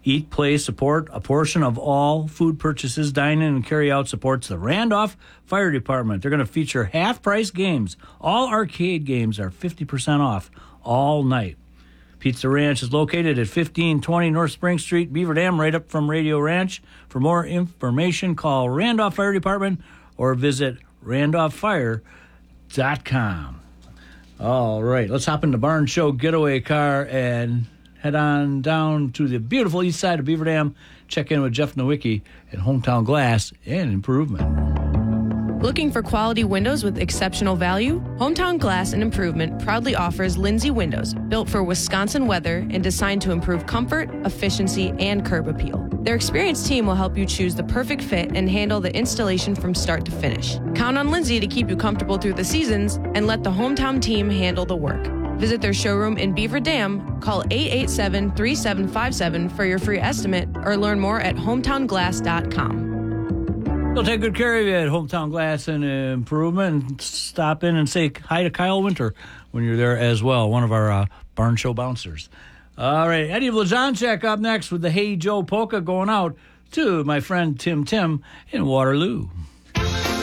Eat, Play, Support. A portion of all food purchases, dine-in, and carry-out supports the Randolph Fire Department. They're going to feature half-price games. All arcade games are 50% off all night. Pizza Ranch is located at 1520 North Spring Street, Beaver Dam, right up from Radio Ranch. For more information, call Randolph Fire Department or visit randolphfire.com. All right, let's hop in the Barn Show getaway car and head on down to the beautiful east side of Beaver Dam. Check in with Jeff Nowicki at Hometown Glass and Improvement. Looking for quality windows with exceptional value? Hometown Glass and Improvement proudly offers Lindsay Windows, built for Wisconsin weather and designed to improve comfort, efficiency, and curb appeal. Their experienced team will help you choose the perfect fit and handle the installation from start to finish. Count on Lindsay to keep you comfortable through the seasons and let the Hometown team handle the work. Visit their showroom in Beaver Dam, call 887-3757 for your free estimate, or learn more at hometownglass.com. They'll take good care of you at Hometown Glass and Improvement. And stop in and say hi to Kyle Winter when you're there as well, one of our Barn Show bouncers. All right, Eddie Blazonczyk up next with the Hey Joe Polka, going out to my friend Tim in Waterloo.